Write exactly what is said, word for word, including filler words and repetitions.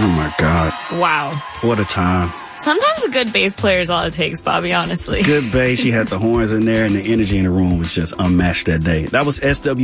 Oh, my God. Wow. What a time. Sometimes a good bass player is all it takes, Bobby, honestly. Good bass. She had the horns in there, and the energy in the room was just unmatched that day. That was S W